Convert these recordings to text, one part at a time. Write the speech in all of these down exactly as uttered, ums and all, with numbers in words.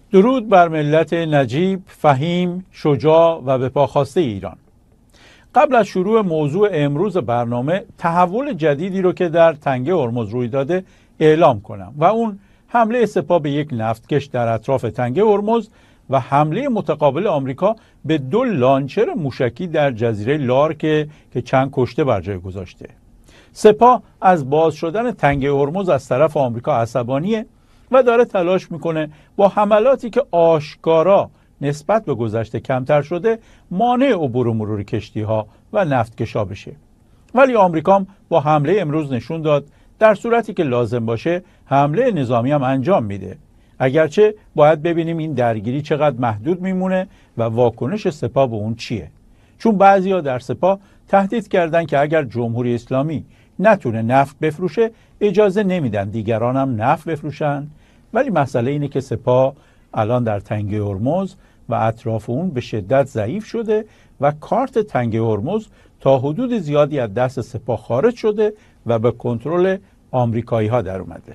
درود بر ملت نجیب، فهیم، شجاع و به پاخواسته ایران. قبل از شروع موضوع امروز برنامه تحول جدیدی رو که در تنگه هرمز روی داده اعلام کنم و اون حمله سپاه به یک نفتکش در اطراف تنگه هرمز و حمله متقابل آمریکا به دو لانچر موشکی در جزیره لارک که چند کشته بر جای گذاشته. سپاه از باز شدن تنگه هرمز از طرف آمریکا عصبانیه و داره تلاش میکنه با حملاتی که آشکارا نسبت به گذشته کمتر شده مانع عبور و مرور کشتی ها و نفتکشا بشه. ولی آمریکا هم با حمله امروز نشون داد در صورتی که لازم باشه حمله نظامی هم انجام میده. اگرچه باید ببینیم این درگیری چقدر محدود میمونه و واکنش سپاه به اون چیه. چون بعضیا در سپاه تهدید کردن که اگر جمهوری اسلامی نتونه نفت بفروشه اجازه نمیدن دیگران هم نفت بفروشن. ولی مسئله اینه که سپاه الان در تنگه هرمز و اطراف اون به شدت ضعیف شده و کارت تنگه هرمز تا حدود زیادی از دست سپاه خارج شده و به کنترل آمریکایی ها در اومده.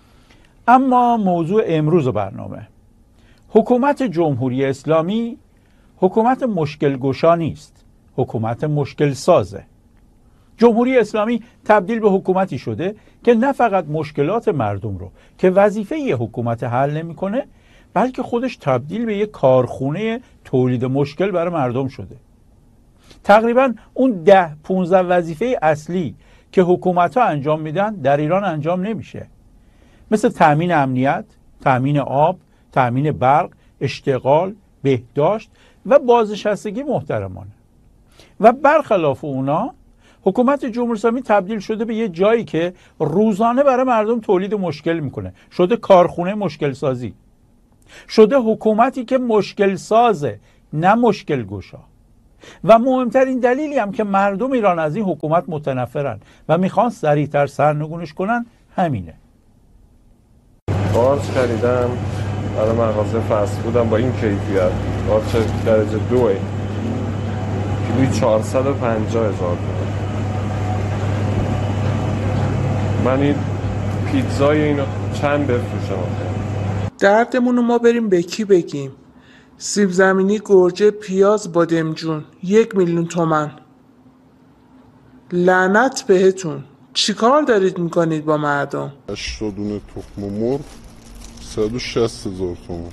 اما موضوع امروز برنامه، حکومت جمهوری اسلامی حکومت مشکل گشا نیست، حکومت مشکل سازه. جمهوری اسلامی تبدیل به حکومتی شده که نه فقط مشکلات مردم رو که وظیفه یه حکومت حل نمیکنه، بلکه خودش تبدیل به یک کارخونه تولید مشکل برای مردم شده. تقریبا اون ده پونزده وظیفه اصلی که حکومت‌ها انجام میدن در ایران انجام نمیشه، مثل تأمین امنیت، تأمین آب، تأمین برق، اشتغال، بهداشت و بازنشستگی محترمانه. و برخلاف اونا حکومت جمهوری اسلامی تبدیل شده به یه جایی که روزانه برای مردم تولید مشکل میکنه، شده کارخونه مشکل سازی، شده حکومتی که مشکل سازه نه مشکل گشا. و مهمترین دلیلی هم که مردم ایران از این حکومت متنفرن و میخوان سریعتر سرنگونش کنن همینه. قارچ خریدم برای مغازه فست فودم با این کیفیت، قارچ درجه دوه، کیلوی چهارصد و پنجاه هزار تومان. من این پیتزای اینو چند بفروشم؟ دردمونو ما بریم به کی بگیم؟ سیب زمینی، گرجه، پیاز، بادمجون یک میلیون تومن. لعنت بهتون، چیکار دارید میکنید با مردم؟ هشتاد دونه تخم مرغ صد و شصت هزار تومان.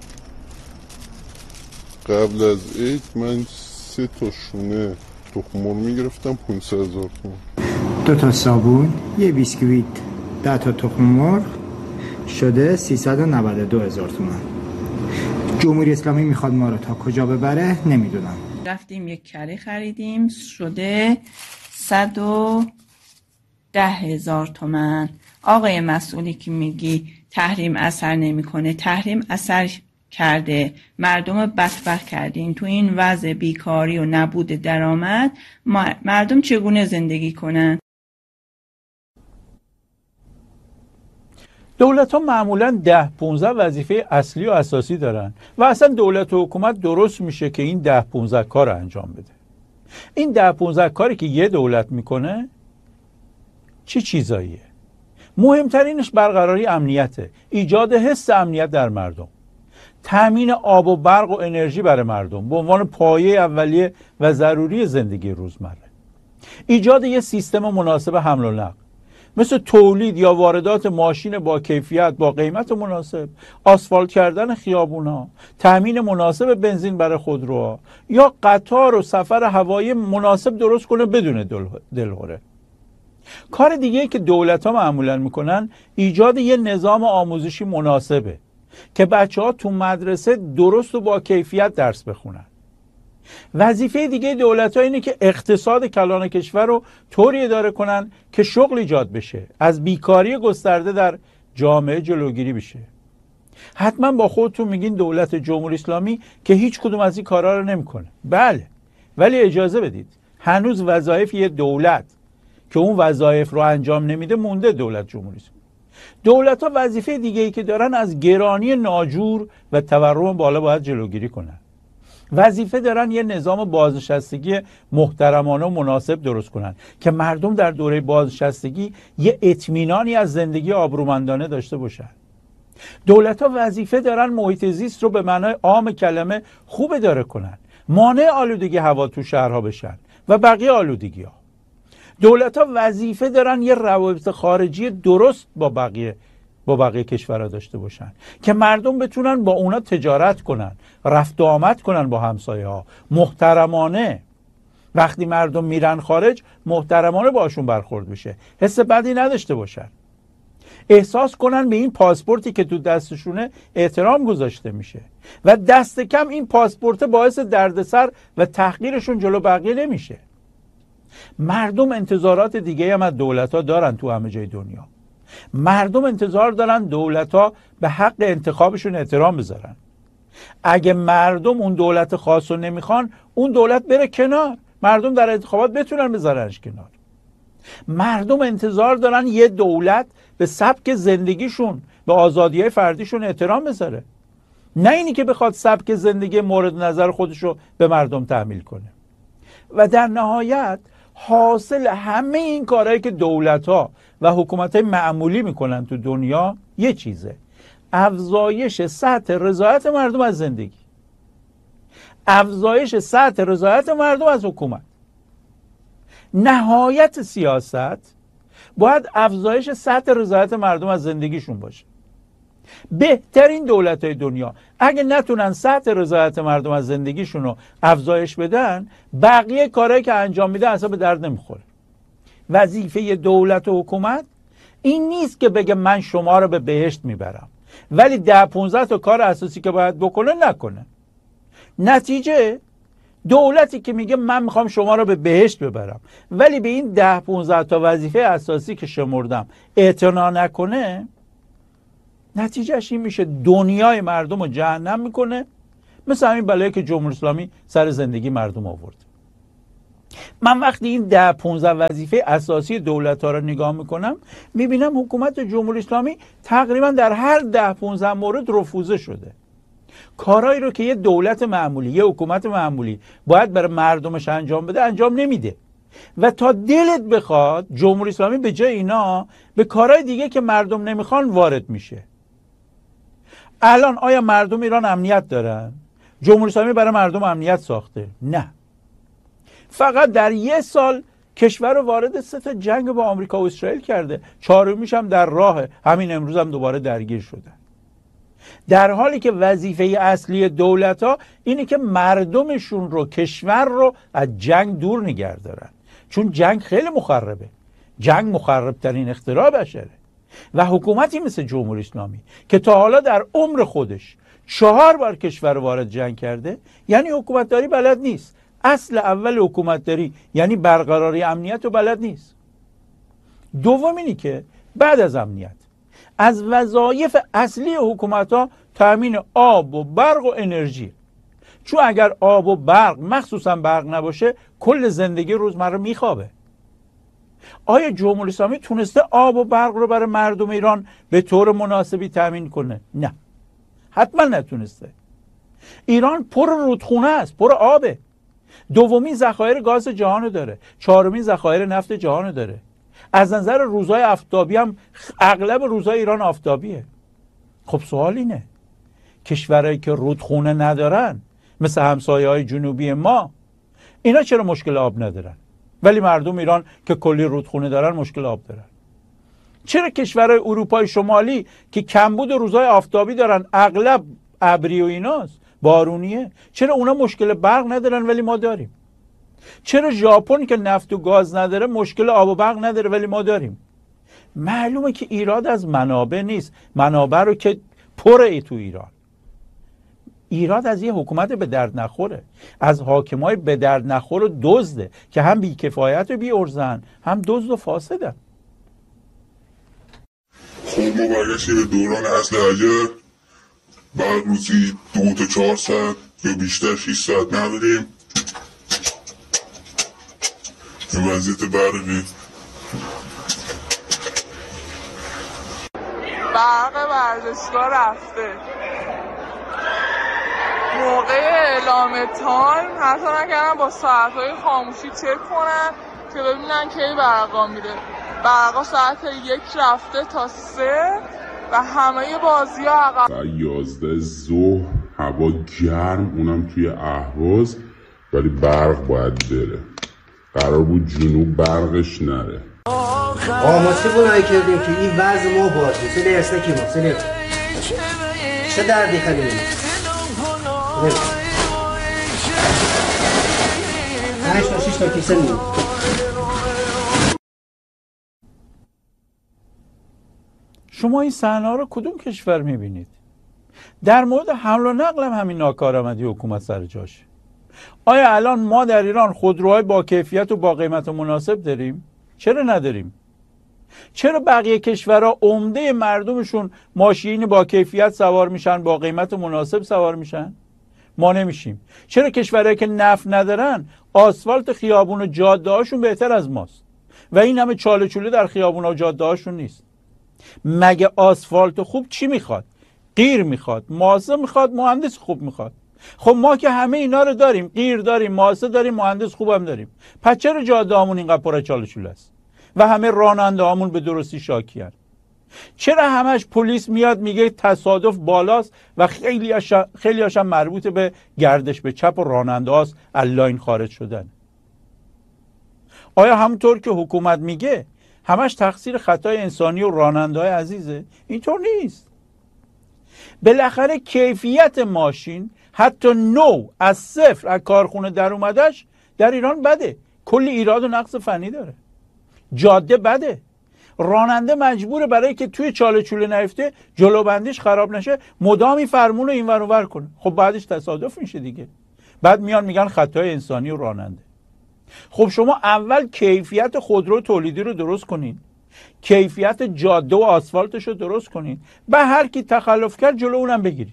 قبل از عید من سه تا شونه تخم مرغ میگرفتم پانصد هزار تومان. دو تا صابون، یه بیسکویت، ده تا تخم مرغ شده سیصد و نود و دو هزار تومان. جمهوری اسلامی میخواد ما رو تا کجا ببره نمیدونم. رفتیم یک کره خریدیم شده صد و ده هزار تومان. آقای مسئولی که میگی تحریم اثر نمیکنه، تحریم اثر کرده، مردم بدبخت کردین. تو این وضع بیکاری و نبود درآمد مردم چگونه زندگی کنن؟ دولت ها معمولا ده پونزده وظیفه اصلی و اساسی دارن و اصلا دولت و حکومت درست میشه که این ده پونزده کار رو انجام بده. این ده پونزده کاری که یه دولت میکنه چی چیزاییه؟ مهمترینش برقراری امنیته، ایجاد حس امنیت در مردم، تامین آب و برق و انرژی برای مردم به عنوان پایه اولیه و ضروری زندگی روزمره، ایجاد یه سیستم مناسب حمل و نقل مثل تولید یا واردات ماشین با کیفیت با قیمت مناسب، آسفالت کردن خیابونا، تامین مناسب بنزین برای خودروها یا قطار و سفر هوایی مناسب درست کنه بدون دلهره. کار دیگه که دولت ها معمولا میکنن ایجاد یه نظام آموزشی مناسبه که بچه ها تو مدرسه درست و با کیفیت درس بخونن. وظیفه دیگه دولت ها اینه که اقتصاد کلان کشور رو طوری اداره کنن که شغل ایجاد بشه، از بیکاری گسترده در جامعه جلوگیری بشه. حتما با خودتون میگین دولت جمهوری اسلامی که هیچ کدوم از این کارا رو نمیکنه. بله، ولی اجازه بدید هنوز وظایف یه دولت که اون وظایف رو انجام نمیده مونده. دولت جمهوری اسلامی، دولت ها وظیفه دیگه ای که دارن از گرانی ناجور و تورم بالا باید جلوگیری کنن. وظیفه دارن یه نظام بازنشستگی محترمانه و مناسب درست کنن که مردم در دوره بازنشستگی یه اطمینانی از زندگی آبرومندانه داشته باشن. دولت‌ها وظیفه دارن محیط زیست رو به معنای عام کلمه خوب اداره کنن، مانع آلودگی هوا تو شهرها بشن و بقیه آلودگی‌ها. دولت‌ها وظیفه دارن یه روابط خارجی درست با بقیه با بقیه کشورها داشته باشن که مردم بتونن با اونا تجارت کنن، رفت و آمد کنن با همسایه‌ها محترمانه. وقتی مردم میرن خارج محترمانه باشون برخورد بشه، حس بدی نداشته باشن، احساس کنن به این پاسپورتی که تو دستشونه احترام گذاشته میشه و دست کم این پاسپورت باعث دردسر و تحقیرشون جلو بقیه نمیشه. مردم انتظارات دیگه هم از دولت‌ها دارن تو همه جای دنیا. مردم انتظار دارن دولت‌ها به حق انتخابشون احترام بذارن. اگه مردم اون دولت خاص رو نمیخوان، اون دولت بره کنار، مردم در انتخابات بتونن بذارنش کنار. مردم انتظار دارن یه دولت به سبک زندگیشون، به آزادی‌های فردیشون احترام بذاره، نه اینی که بخواد سبک زندگی مورد نظر خودش رو به مردم تحمیل کنه. و در نهایت حاصل همه این کارهایی که دولت‌ها و حکومت‌های معمولی میکنن تو دنیا یه چیزه: افزایش سطح رضایت مردم از زندگی، افزایش سطح رضایت مردم از حکومت. نهایت سیاست باید افزایش سطح رضایت مردم از زندگیشون باشه. بهترین دولت‌های دنیا اگه نتونن سطح رضایت مردم از زندگیشون رو افزایش بدن، بقیه کارهایی که انجام میده اصلا به درد نمیخوره. وظیفه دولت و حکومت این نیست که بگه من شما رو به بهشت میبرم ولی ده پونزده تا کار اساسی که باید بکنه نکنه. نتیجه دولتی که میگه من میخوام شما رو به بهشت ببرم ولی به این ده پونزده تا وظیفه اساسی که شمردم اعتنا نکنه، نتیجهش این میشه دنیای مردم رو جهنم میکنه، مثل همین بلایی که جمهوری اسلامی سر زندگی مردم آورد. من وقتی این ده پونزده وظیفه اساسی دولت ها رو نگاه میکنم، میبینم حکومت جمهوری اسلامی تقریبا در هر ده پونزده مورد رفوزه شده. کارهایی رو که یه دولت معمولی، یه حکومت معمولی باید برای مردمش انجام بده انجام نمیده و تا دلت بخواد جمهوری اسلامی به جای اینا به کارهای دیگه که مردم نمیخوان وارد میشه. الان آیا مردم ایران امنیت دارن؟ جمهوری اسلامی برای مردم امنیت ساخته؟ نه. فقط در یه سال کشور رو وارد سه تا جنگ با آمریکا و اسرائیل کرده، چهارمیش هم در راه، همین امروز هم دوباره درگیر شدن. در حالی که وظیفه اصلی دولت ها اینه که مردمشون رو، کشور رو از جنگ دور نگه دارن، چون جنگ خیلی مخربه. جنگ مخربترین اختراع بشره و حکومتی مثل جمهوری اسلامی که تا حالا در عمر خودش چهار بار کشور رو وارد جنگ کرده، یعنی حکومتداری بلد نیست. اصل اول حکومتداری یعنی برقراری امنیت رو بلد نیست. دوم اینی که بعد از امنیت از وظایف اصلی حکومت ها تامین آب و برق و انرژی، چون اگر آب و برق، مخصوصا برق نباشه، کل زندگی روزمره میخوابه. آیا جمهوری اسلامی تونسته آب و برق رو برای مردم ایران به طور مناسبی تامین کنه؟ نه، حتما نتونسته. ایران پر رودخونه است، پر آبه. دومین ذخایر گاز جهان داره، چهارمین ذخایر نفت جهان داره. از نظر روزهای آفتابی هم اغلب روزهای ایران آفتابیه. خب سوال اینه، کشورهایی که رودخونه ندارن مثل همسایه‌های جنوبی ما، اینا چرا مشکل آب ندارن ولی مردم ایران که کلی رودخونه دارن مشکل آب دارن؟ چرا کشورهای اروپای شمالی که کمبود روزهای آفتابی دارن، اغلب ابری و ایناست، بارونیه، چرا اونا مشکل برق ندارن ولی ما داریم؟ چرا ژاپن که نفت و گاز نداره مشکل آب و برق نداره ولی ما داریم؟ معلومه که ایراد از منابع نیست، منابع رو که پره ای تو ایران. ایراد از یه حکومت به درد نخوره، از حاکمای به درد نخور و دزده که هم بیکفایت و بی ارزن، هم دزد و فاسدن. خب ما برگشتیم به دوران اصل اگر بعد روزی دو تا چهار ساعت یا بیشتر شیش ساعت نداریم. این وضعیت برقی برق ورزشگاه رفته. موقع اعلام تایم حتی نکردن با ساعتهای خاموشی چک کنن که ببینن کی برقا میره. برقا ساعت یک رفته تا سه و همه بازی ها عقب. ساعت یازده ظهر هوا گرم، اونم توی اهواز، ولی برق باید بره. قرار بود جنوب برقش نره. آه ما چه گناهی کردیم که این وضع ما بازی سلی اسنکی ما سلی چه دردی خیلی میدیم پنج تا شیش تا کیسه میدیم. شما این صحنه‌ها رو کدوم کشور میبینید؟ در مورد حمل و نقل هم همین ناکارآمدی حکومت سر جاشه. آیا الان ما در ایران خودروهای با کیفیت و با قیمت مناسب داریم؟ چرا نداریم؟ چرا بقیه کشورها عمده مردمشون ماشین با کیفیت سوار میشن، با قیمت مناسب سوار میشن؟ ما نمیشیم. چرا کشورهایی که نفت ندارن آسفالت خیابون و جاده هاشون بهتر از ماست و این همه چاله چوله در خیابون و جاده هاشون نیست؟ مگه آسفالت خوب چی میخواد؟ قیر میخواد، ماسه میخواد، مهندس خوب میخواد. خب ما که همه اینا رو داریم، قیر داریم، ماسه داریم، مهندس خوبم داریم، پس چرا جاده هامون اینقدر پر چاله چوله است و همه راننده هامون به درستی شاکیان؟ چرا همش پلیس میاد میگه تصادف بالاست و خیلی هاشم خیلی هاشم مربوط به گردش به چپ و راننده هاست از لاین خارج شدن؟ آیا همونطور که حکومت میگه همش تقصیر خطای انسانی و راننده های عزیزه؟ اینطور نیست. بالاخره کیفیت ماشین حتی نو از صفر از کارخونه در اومدش در ایران بده، کلی ایراد و نقص فنی داره. جاده بده، راننده مجبوره برای که توی چاله چوله نیفته جلو بندیش خراب نشه مدامی فرمون رو اینور اونور کنه. خب بعدش تصادف میشه دیگه. بعد میان میگن خطای انسانی و راننده. خب شما اول کیفیت خودرو تولیدی رو درست کنین، کیفیت جاده و آسفالتش رو درست کنین، به هر کی تخلف کرد جلو اونم بگیرید.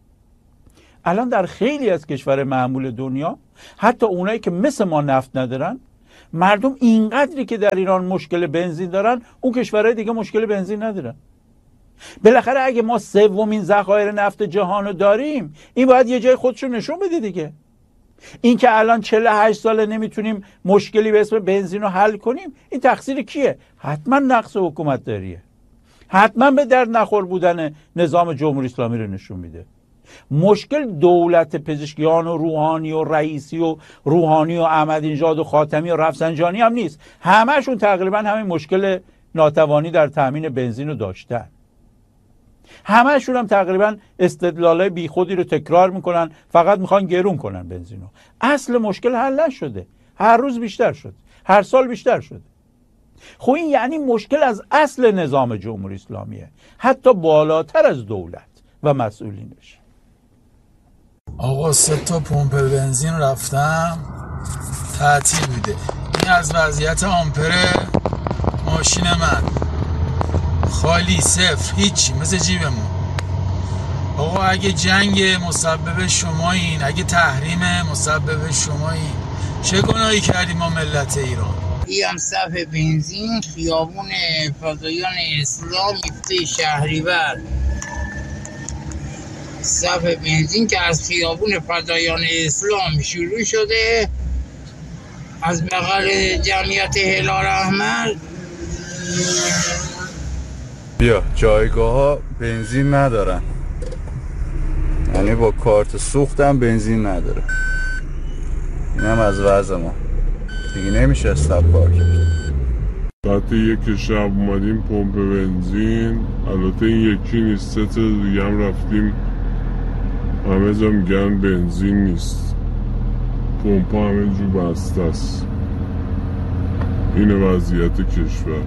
الان در خیلی از کشور معمول دنیا، حتی اونایی که مثل ما نفت ندارن، مردم اینقدری که در ایران مشکل بنزین دارن اون کشورهای دیگه مشکل بنزین ندارن. بالاخره اگه ما سومین ذخایر نفت جهان رو داریم، این باید یه جای خودشو نشون بده دیگه. این که الان چهل و هشت ساله نمیتونیم مشکلی به اسم بنزین رو حل کنیم، این تقصیر کیه؟ حتما نقص حکومت داریه، حتما به درد نخور بودن نظام جمهوری اسلامی رو نشون میده. مشکل دولت پزشکیان و روحانی و رئیسی و روحانی و احمدینژاد و خاتمی و رفسنجانی هم نیست. همهشون تقریبا همین مشکل ناتوانی در تامین بنزین رو داشتن. همهشون هم تقریبا استدلالای بیخودی رو تکرار میکنن، فقط میخوان گرون کنن بنزینو. اصل مشکل حل نشده، هر روز بیشتر شد، هر سال بیشتر شده. خب این یعنی مشکل از اصل نظام جمهوری اسلامیه، حتی بالاتر از دولت و مسئولینش. آقا سه تا پمپ بنزین رفتم تعطیل بوده. این از وضعیت آمپر ماشین من، خالی، صفر، هیچی، مثل جیبمون. آقا اگه جنگ مسبب شمایین، اگه تحریم مسبب شمایین، چه گناهی کردیم ما ملت ایران؟ این هم صف بنزین خیابون فضایان اسلام مفته شهریور. صف بنزین که از خیابون فضایان اسلام شروع شده، از بغل جمعیت هلال احمر. بیا جایگاه ها بنزین ندارن، یعنی با کارت سوختم بنزین نداره. این هم از وضع ما دیگه، نمیشه استاپ پارک کرد. ساعت یک شب اومدیم پمپ بنزین، البته این یکی نیست، سه تا دیگه هم رفتیم، همه جا میگن بنزین نیست، پمپ ها همه جو بسته است. اینه وضعیت کشور.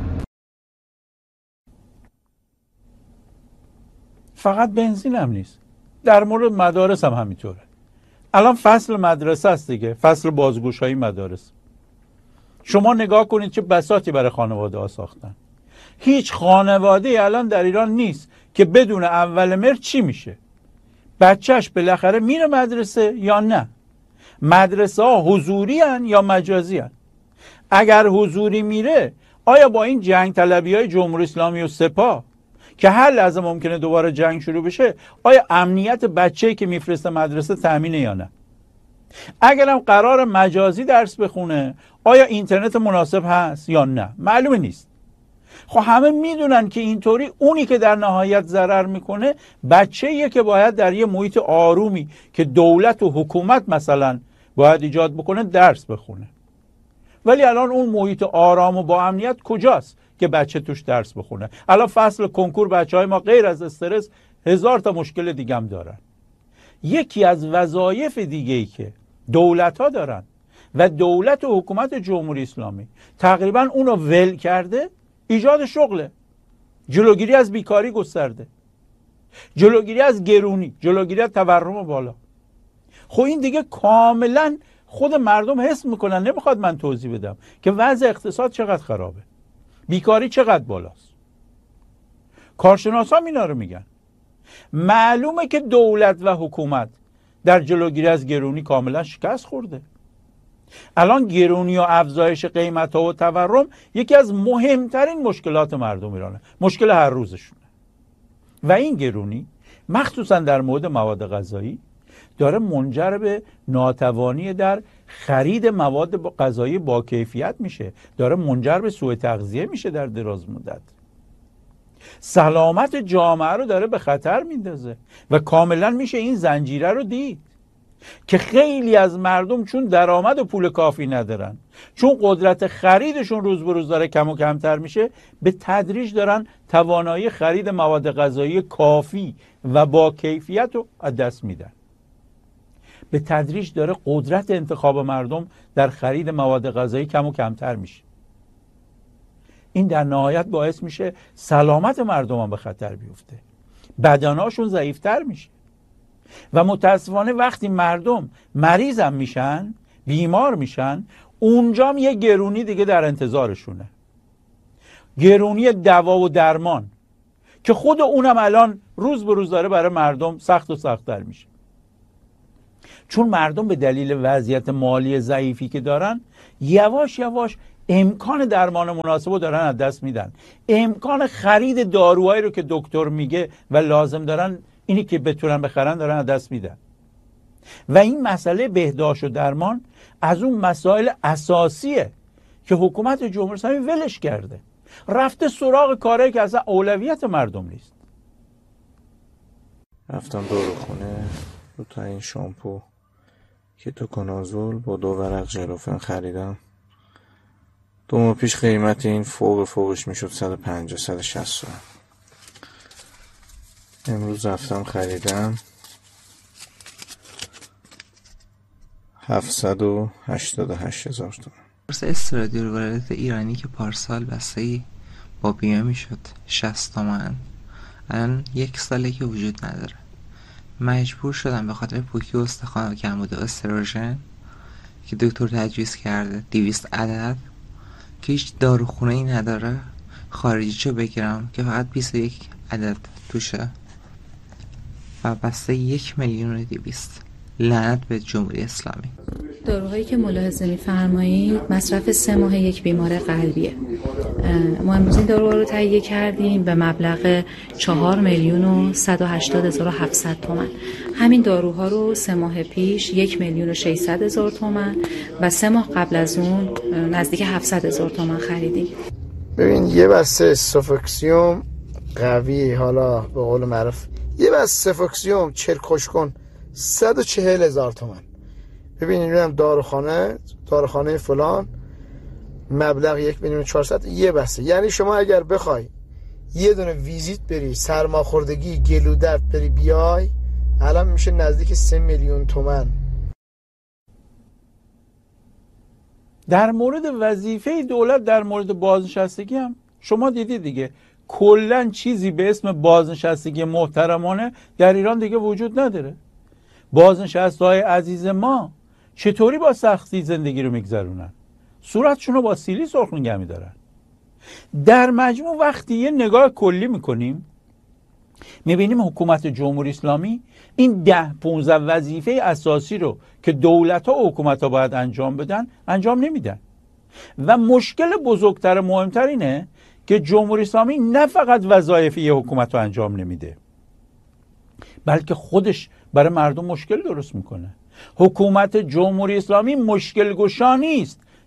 فقط بنزین هم نیست، در مورد مدارس هم همینطوره. الان فصل مدرسه است دیگه، فصل بازگوشایی مدارس. شما نگاه کنید چه بساطی برای خانواده ها ساختن. هیچ خانواده الان در ایران نیست که بدون اول مهر چی میشه، بچهش بالاخره میره مدرسه یا نه. مدرسه ها حضوری هن یا مجازی هن؟ اگر حضوری میره، آیا با این جنگ طلبی های جمهوری اسلامی و سپاه که هر لحظه ممکنه دوباره جنگ شروع بشه، آیا امنیت بچه‌ای که میفرسته مدرسه تامینه یا نه؟ اگرم قرار مجازی درس بخونه، آیا اینترنت مناسب هست یا نه؟ معلومه نیست. خب همه میدونن که اینطوری اونی که در نهایت ضرر میکنه بچه‌ایه که باید در یه محیط آرومی که دولت و حکومت مثلا باید ایجاد بکنه درس بخونه. ولی الان اون محیط آرام و با امنیت کجاست که بچه توش درس بخونه؟ الان فصل کنکور بچهای ما غیر از استرس هزار تا مشکل دیگه هم دارن. یکی از وظایف دیگه ای که دولت ها دارن و دولت و حکومت جمهوری اسلامی تقریبا اونو ول کرده، ایجاد شغله، جلوگیری از بیکاری گسترده، جلوگیری از گرونی، جلوگیری از تورم بالا. خب این دیگه کاملا خود مردم حس میکنن، نمیخواد من توضیح بدم که وضع اقتصاد چقدر خرابه، بیکاری چقدر بالاست. کارشناسان اینا رو میگن. معلومه که دولت و حکومت در جلوگیری از گرونی کاملا شکست خورده. الان گرونی و افزایش قیمت ها و تورم یکی از مهمترین مشکلات مردم ایرانه، مشکل هر روزشونه. و این گرونی مخصوصا در مورد مواد غذایی داره منجر به ناتوانی در خرید مواد غذایی با کیفیت میشه، داره منجر به سوء تغذیه میشه در دراز مدت. سلامت جامعه رو داره به خطر میندازه و کاملا میشه این زنجیره رو دید که خیلی از مردم چون درآمد و پول کافی ندارن، چون قدرت خریدشون روز به روز داره کم و کمتر میشه، به تدریج دارن توانایی خرید مواد غذایی کافی و با کیفیت رو از دست میدن. به تدریج داره قدرت انتخاب مردم در خرید مواد غذایی کم و کمتر میشه. این در نهایت باعث میشه سلامت مردم هم به خطر بیفته، بدنهاشون ضعیفتر میشه و متاسفانه وقتی مردم مریض هم میشن، بیمار میشن، اونجا هم یه گرونی دیگه در انتظارشونه، گرونی دوا و درمان که خود اونم الان روز به روز داره برای مردم سخت و سخت‌تر میشه. چون مردم به دلیل وضعیت مالی ضعیفی که دارن یواش یواش امکان درمان مناسب رو دارن از دست میدن، امکان خرید داروهایی رو که دکتر میگه و لازم دارن اینی که بتونن بخرن دارن از دست میدن. و این مسئله بهداشت و درمان از اون مسائل اساسیه که حکومت جمهوری اسلامی ولش کرده، رفته سراغ کاری که اصلا اولویت مردم نیست. رفتم دارو خونه، دو تا این شامپو، کتوکنازول با دو ورق ژلوفن خریدم. دو ماه پیش قیمت این فوق فوقش میشد صد و پنجاه صد و شصت تومن. امروز رفتم خریدم هفتصد و هشتاد و هشت هزار تومن. بورس استرادیو واردات ایرانی که پارسال بسته‌ای با بیمه میشد شصت تومن، الان یک ساله که وجود نداره. مجبور شدم به خاطر پوکی استخوان و کمبود استروژن که دکتر تجویز کرده دویست عدد که هیچ داروخونه ای نداره خارجی چو بگیرم که فقط بیست و یک عدد توشه و بسته یک میلیون و دویست. لعنت به جمهوری اسلامی. داروهایی که ملاحظه می‌فرمایید مصرف سه ماه یک بیمار قلبیه. ما امروز این داروها رو تهیه کردیم به مبلغ چهار میلیون و صد و هشتاد هزار و هفتصد تومان. همین داروها رو سه ماه پیش یک میلیون و ششصد هزار تومان و سه ماه قبل از اون نزدیک هفتصد هزار تومان خریدیم. ببین یه بسته سوفوکسیوم قوی، حالا به قول معروف یه بسته سوفوکسیوم چرکش کن صد و چهل هزار تومان. ببین این هم داروخانه داروخانه فلان مبلغ یک میلیون و چهارصد یه بسته. یعنی شما اگر بخوای یه دونه ویزیت بری سرماخوردگی گلو درد بری بیای الان میشه نزدیک سه میلیون تومان. در مورد وظیفه دولت در مورد بازنشستگی هم شما دیدید دیگه، کلن چیزی به اسم بازنشستگی محترمانه در ایران دیگه وجود نداره. بازنشسته‌های عزیز ما چطوری با سختی زندگی رو میگذرونن؟ صورتشون رو با سیلی سرخ نگه می‌دارن. در مجموع وقتی یه نگاه کلی میکنیم میبینیم حکومت جمهوری اسلامی این ده پونزده وظیفه اساسی رو که دولت‌ها و حکومت‌ها باید انجام بدن انجام نمیدن. و مشکل بزرگتر مهمتر اینه که جمهوری اسلامی نه فقط وظایف یه حکومت رو انجام نمیده، بلکه خودش برای مردم مشکل درست میکنه. حکومت جمهوری اسلامی مشکل گشا نیست،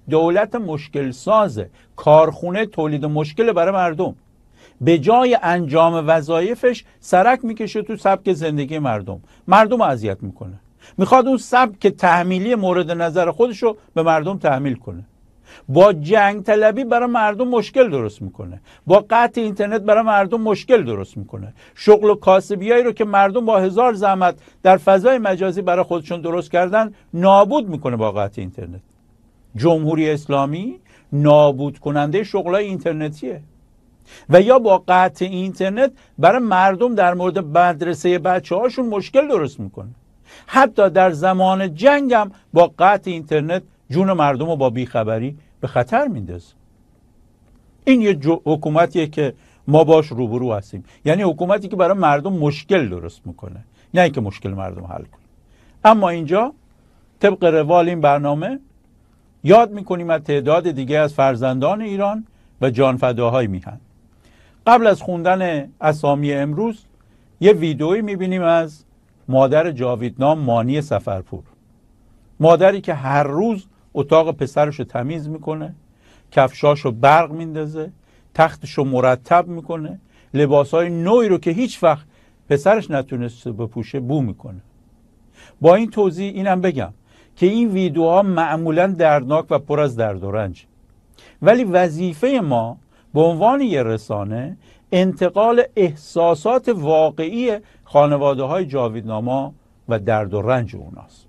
دولت مشکل سازه، کارخونه تولید مشکل برای مردم. به جای انجام وظایفش سرک میکشه تو سبک زندگی مردم، مردم رو اذیت میکنه. میخواد اون سبک تحمیلی مورد نظر خودش رو به مردم تحمیل کنه. با جنگ طلبی برای مردم مشکل درست میکنه، با قطع اینترنت برای مردم مشکل درست میکنه. شغل و کاسبیایی رو که مردم با هزار زحمت در فضای مجازی برای خودشون درست کردن نابود میکنه با قطع اینترنت. جمهوری اسلامی نابود کننده شغلای اینترنتیه و یا با قطع اینترنت برای مردم در مورد مدرسه بچه هاشون مشکل درست میکنه. حتی در زمان جنگ هم با قطع اینترنت جون مردم رو با بیخبری به خطر میندازه. این یه حکومتیه که ما باش روبرو هستیم، یعنی حکومتی که برای مردم مشکل درست میکنه، نه اینکه مشکل مردم حل کنه. اما اینجا طبق روال این برنامه یاد میکنیم از تعداد دیگه از فرزندان ایران و جانفداهای میهن. قبل از خوندن اسامی امروز یه ویدئویی میبینیم از مادر جاویدنام مانی سفرپور، مادری که هر روز اتاق پسرشو تمیز میکنه، کفشاشو برق میندازه، تختشو مرتب میکنه، لباسای نوعی رو که هیچ وقت پسرش نتونسته بپوشه بو میکنه. با این توضیح اینم بگم که این ویدیوها معمولا دردناک و پر از درد و رنج، ولی وظیفه ما به عنوان یه رسانه انتقال احساسات واقعی خانواده های جاویدناما و درد و رنج اوناست.